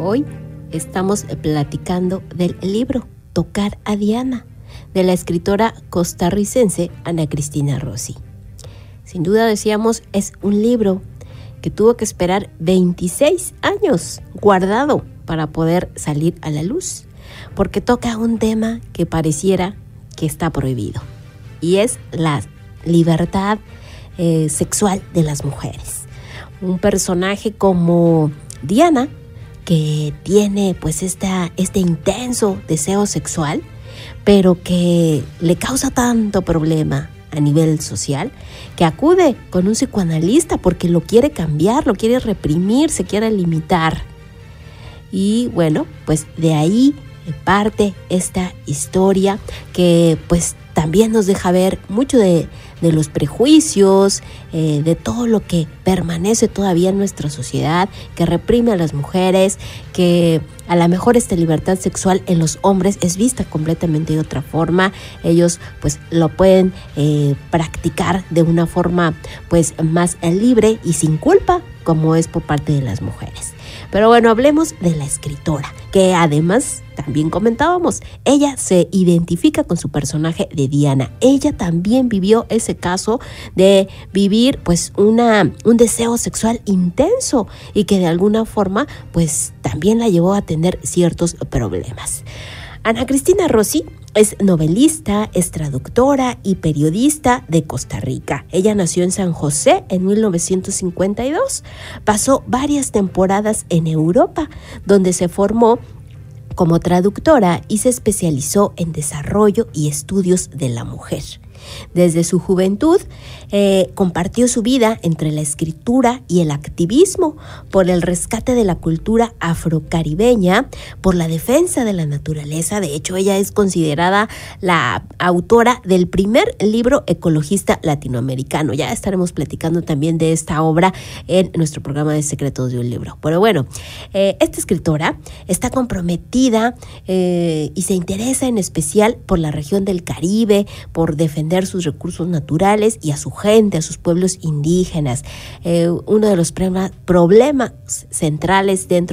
Hoy estamos platicando del libro Tocar a Diana, de la escritora costarricense Ana Cristina Rossi. Sin duda, decíamos, es un libro que tuvo que esperar 26 años guardado para poder salir a la luz, porque toca un tema que pareciera que está prohibido, y es la libertad sexual de las mujeres. Un personaje como Diana, que tiene pues este intenso deseo sexual, pero que le causa tanto problema a nivel social, que acude con un psicoanalista porque lo quiere cambiar, lo quiere reprimir, se quiere limitar. Y bueno, pues de ahí parte esta historia que pues también nos deja ver mucho de los prejuicios, de todo lo que permanece todavía en nuestra sociedad, que reprime a las mujeres, que a lo mejor esta libertad sexual en los hombres es vista completamente de otra forma. Ellos pues lo pueden practicar de una forma pues más libre y sin culpa, como es por parte de las mujeres. Pero bueno, hablemos de la escritora, que además también comentábamos, ella se identifica con su personaje de Diana. Ella también vivió ese caso de vivir pues un deseo sexual intenso y que de alguna forma pues también la llevó a tener ciertos problemas. Ana Cristina Rossi es novelista, es traductora y periodista de Costa Rica. Ella nació en San José en 1952. Pasó varias temporadas en Europa, donde se formó como traductora y se especializó en desarrollo y estudios de la mujer. Desde su juventud compartió su vida entre la escritura y el activismo por el rescate de la cultura afrocaribeña, por la defensa de la naturaleza. De hecho, ella es considerada la autora del primer libro ecologista latinoamericano. Ya estaremos platicando también de esta obra en nuestro programa de Secretos de un Libro. Pero bueno, esta escritora está comprometida y se interesa en especial por la región del Caribe, por defender sus recursos naturales y a su gente, a sus pueblos indígenas. Uno de los problemas centrales dentro